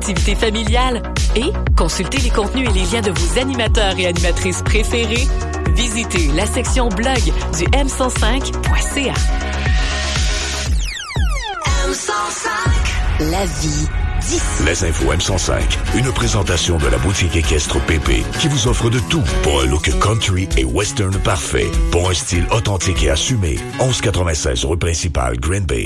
activités familiales et consultez les contenus et les liens de vos animateurs et animatrices préférés. Visitez la section blog du m105.ca. M105. La vie d'ici. Les infos M105. Une présentation de la boutique équestre Pépé qui vous offre de tout pour un look country et western parfait. Pour un style authentique et assumé. 1196 rue principale, Green Bay.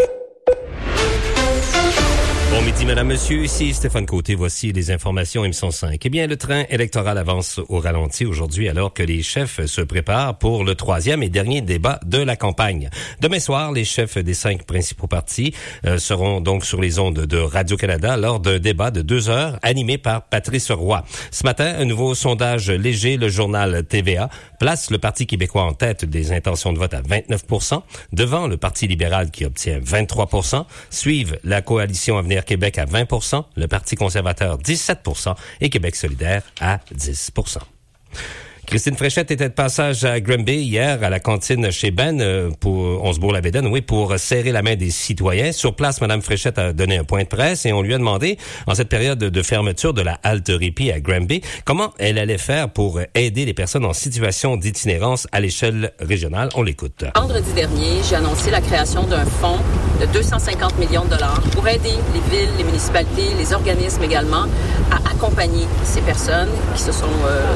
Bon midi, madame, monsieur. Ici Stéphane Côté. Voici les informations M105. Eh bien, le train électoral avance au ralenti aujourd'hui alors que les chefs se préparent pour le 3e et dernier débat de la campagne. Demain soir, les chefs des 5 principaux partis seront donc sur les ondes de Radio-Canada lors d'un débat de 2 heures animé par Patrice Roy. Ce matin, un nouveau sondage léger, le journal TVA, place le Parti québécois en tête des intentions de vote à 29%, devant le Parti libéral qui obtient 23%, suivent la coalition Avenir Québec à 20%, le Parti conservateur 17% et Québec solidaire à 10%. Christine Fréchette était de passage à Granby hier à la cantine chez Ben pour Onsbourg-la-Bédaine, oui, pour serrer la main des citoyens. Sur place, Mme Fréchette a donné un point de presse et on lui a demandé, en cette période de fermeture de la halte répit à Granby, comment elle allait faire pour aider les personnes en situation d'itinérance à l'échelle régionale. On l'écoute. Vendredi dernier, j'ai annoncé la création d'un fonds de 250 millions de dollars pour aider les villes, les municipalités, les organismes également à accompagner ces personnes qui se sont